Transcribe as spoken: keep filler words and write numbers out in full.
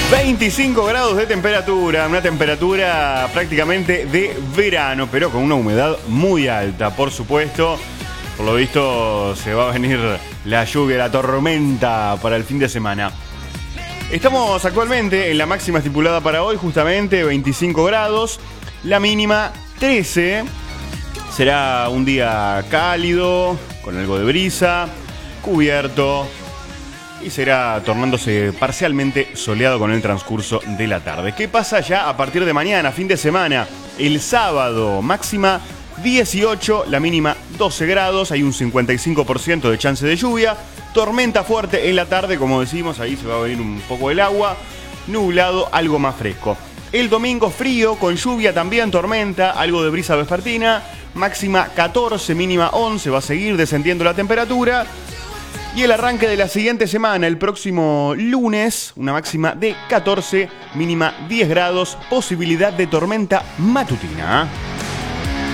veinticinco grados de temperatura, una temperatura prácticamente de verano, pero con una humedad muy alta, por supuesto. Por lo visto se va a venir la lluvia, la tormenta para el fin de semana. Estamos actualmente en la máxima estipulada para hoy, justamente veinticinco grados, la mínima trece. Será un día cálido, con algo de brisa, cubierto, y será tornándose parcialmente soleado con el transcurso de la tarde. ¿Qué pasa ya a partir de mañana, fin de semana? El sábado, máxima dieciocho, la mínima doce grados, hay un cincuenta y cinco por ciento de chance de lluvia, tormenta fuerte en la tarde, como decimos, ahí se va a venir un poco el agua, nublado, algo más fresco. El domingo frío, con lluvia también, tormenta, algo de brisa vespertina, máxima catorce, mínima once, va a seguir descendiendo la temperatura. Y el arranque de la siguiente semana, el próximo lunes, una máxima de catorce, mínima diez grados, posibilidad de tormenta matutina.